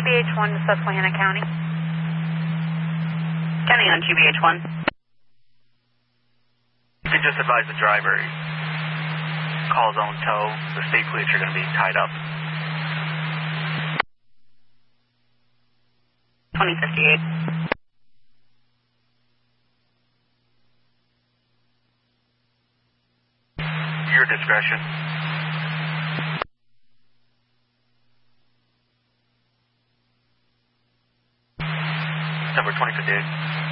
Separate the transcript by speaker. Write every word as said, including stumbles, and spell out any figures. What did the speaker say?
Speaker 1: G B H one to Susquehanna County.
Speaker 2: County on G B H one.
Speaker 3: You can just advise the driver, call his own tow. The state police are going to be tied up.
Speaker 2: twenty fifty-eight.
Speaker 3: Your discretion. Number twenty fifty-eight.